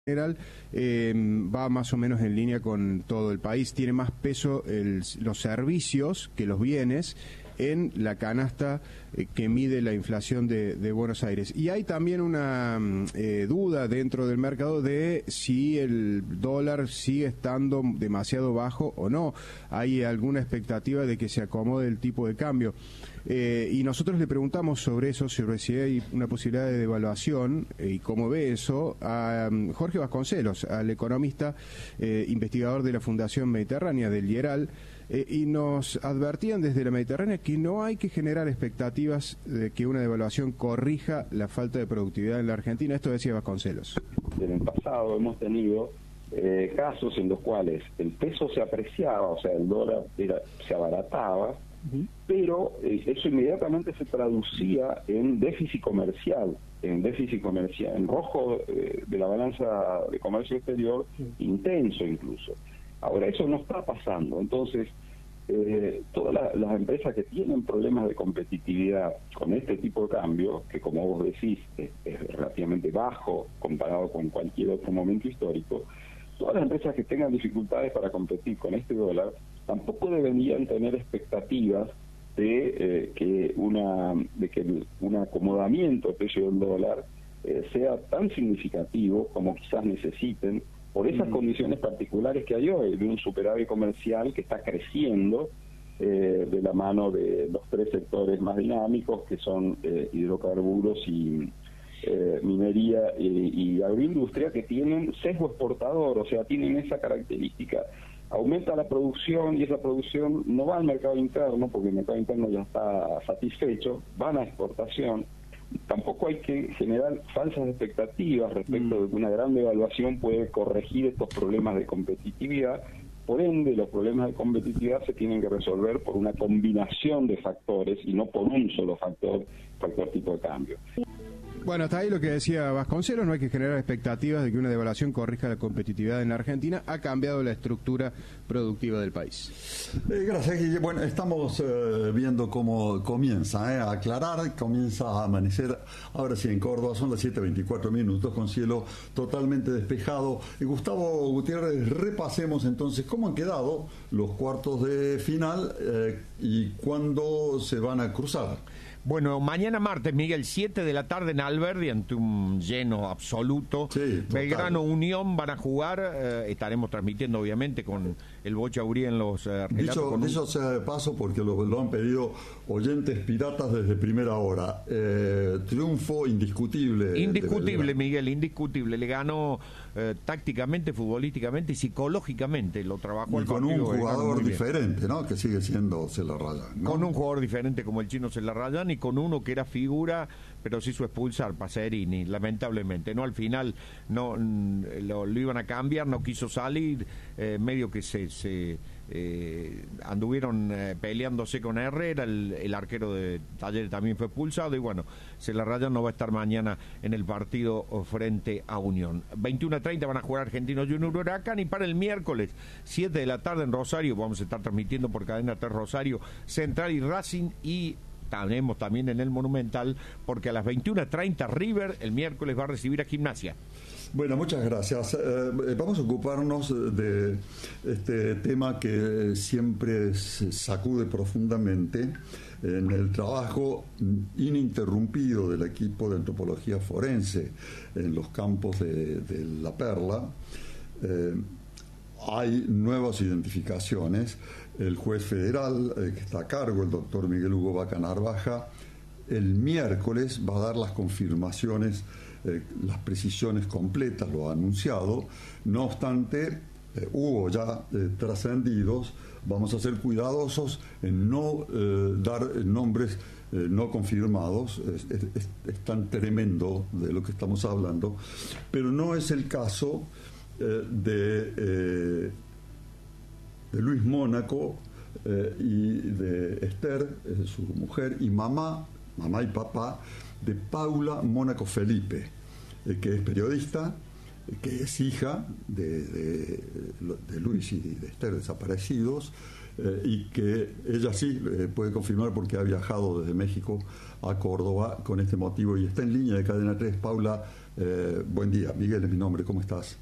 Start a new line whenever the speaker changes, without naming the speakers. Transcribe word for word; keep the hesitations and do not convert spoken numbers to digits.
general eh, va más o menos en línea con todo el país. Tiene más peso el, los servicios que los bienes en la canasta eh, que mide la inflación de, de Buenos Aires. Y hay también una eh, duda dentro del mercado de si el dólar sigue estando demasiado bajo o no. Hay alguna expectativa de que se acomode el tipo de cambio. Eh, y nosotros le preguntamos sobre eso, sobre si hay una posibilidad de devaluación eh, y cómo ve eso a um, Jorge Vasconcelos, al economista eh, investigador de la Fundación Mediterránea del IERAL, eh, y nos advertían desde la Mediterránea que no hay que generar expectativas de que una devaluación corrija la falta de productividad en la Argentina. Esto decía Vasconcelos.
En el pasado hemos tenido eh, casos en los cuales el peso se apreciaba, o sea, el dólar era, se abarataba, pero eh, eso inmediatamente se traducía en déficit comercial, en déficit comercial, en rojo eh, de la balanza de comercio exterior, intenso incluso. Ahora eso no está pasando, entonces eh, todas la, las empresas que tienen problemas de competitividad con este tipo de cambio, que como vos decís es, es relativamente bajo comparado con cualquier otro momento histórico, todas las empresas que tengan dificultades para competir con este dólar tampoco deberían tener expectativas de eh, que una de que un acomodamiento del precio del dólar eh, sea tan significativo como quizás necesiten por esas mm. condiciones particulares que hay hoy, de un superávit comercial que está creciendo eh, de la mano de los tres sectores más dinámicos, que son eh, hidrocarburos y eh, minería y, y agroindustria, que tienen sesgo exportador, o sea, tienen esa característica. Aumenta la producción y esa producción no va al mercado interno porque el mercado interno ya está satisfecho, van a exportación. Tampoco hay que generar falsas expectativas respecto mm. de que una gran devaluación puede corregir estos problemas de competitividad. Por ende, los problemas de competitividad se tienen que resolver por una combinación de factores y no por un solo factor, factor tipo de cambio.
Bueno, hasta ahí lo que decía Vasconcelos, no hay que generar expectativas de que una devaluación corrija la competitividad en la Argentina. Ha cambiado la estructura productiva del país.
Eh, gracias, Guille. Bueno, estamos eh, viendo cómo comienza eh, a aclarar, comienza a amanecer. Ahora sí, en Córdoba son las siete veinticuatro minutos, con cielo totalmente despejado. Y Gustavo Gutiérrez, repasemos entonces cómo han quedado los cuartos de final eh, y cuándo se van a cruzar.
Bueno, mañana martes, Miguel, siete de la tarde en Alberdi, ante un lleno absoluto. Sí, Belgrano Unión van a jugar, eh, estaremos transmitiendo obviamente con el Bocha Urí en los eh, relatos.
Dicho,
con un...
dicho sea de paso, porque lo, lo han pedido oyentes piratas desde primera hora. Eh, triunfo indiscutible.
Indiscutible, Miguel, indiscutible. Le ganó eh, tácticamente, futbolísticamente y psicológicamente. Lo trabajó
y con un jugador diferente, ¿no? Que sigue siendo Celarrayán, ¿no?
Con un jugador diferente como el chino Celarrayán y con uno que era figura, pero se hizo expulsar, Pacerini, lamentablemente. No, al final no lo, lo iban a cambiar, no quiso salir, eh, medio que se, se eh, anduvieron eh, peleándose con Herrera, el, el arquero de Talleres también fue expulsado, y bueno, Celarrayán no va a estar mañana en el partido frente a Unión. veintiuno a treinta van a jugar Argentinos Juniors Huracán, y para el miércoles, siete de la tarde en Rosario, vamos a estar transmitiendo por Cadena tres Rosario, Central y Racing, y tenemos también en el Monumental, porque a las veintiuno a treinta River el miércoles va a recibir a Gimnasia.
Bueno, muchas gracias. Eh, vamos a ocuparnos de este tema que siempre se sacude profundamente en el trabajo ininterrumpido del equipo de antropología forense en los campos de, de La Perla. Eh, hay nuevas identificaciones. El juez federal eh, que está a cargo, el doctor Miguel Hugo Vaca Narvaja, el miércoles va a dar las confirmaciones, eh, las precisiones completas, lo ha anunciado. No obstante, eh, hubo ya eh, trascendidos. Vamos a ser cuidadosos en no eh, dar nombres eh, no confirmados. Es, es, es tan tremendo de lo que estamos hablando, pero no es el caso eh, de... Eh, de Luis Mónaco eh, y de Esther, eh, su mujer, y mamá, mamá y papá, de Paula Mónaco Felipe, eh, que es periodista, eh, que es hija de, de, de Luis y de Esther desaparecidos, eh, y que ella sí eh, puede confirmar porque ha viajado desde México a Córdoba con este motivo y está en línea de Cadena tres. Paula, Eh, buen día, Miguel es mi nombre, ¿cómo estás?